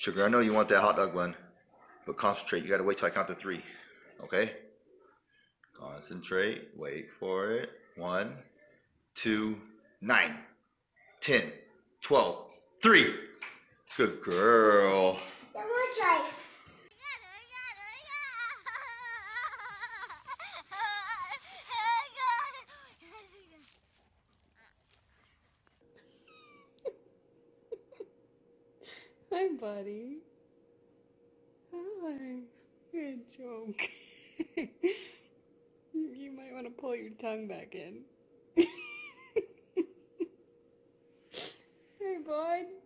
Sugar, I know you want that hot dog bun, but concentrate. You gotta wait till I count to 3. Okay? Concentrate. Wait for it. 1, 2, 9, 10, 12, 3. Good girl. One more try. Hi, buddy. Hi. Good joke. You might want to pull your tongue back in. Hey, bud.